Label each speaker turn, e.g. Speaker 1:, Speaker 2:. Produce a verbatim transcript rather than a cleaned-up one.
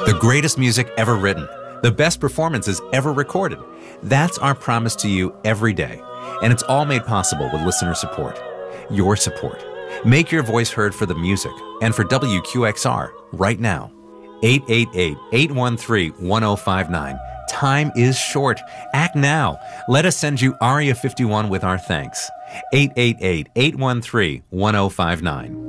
Speaker 1: The greatest music ever written. The best performances ever recorded. That's our promise to you every day. And it's all made possible with listener support. Your support. Make your voice heard for the music and for W Q X R right now. eight eight eight, eight one three, one zero five nine. Time is short. Act now. Let us send you Aria fifty-one with our thanks. eight eight eight, eight one three, one zero five nine.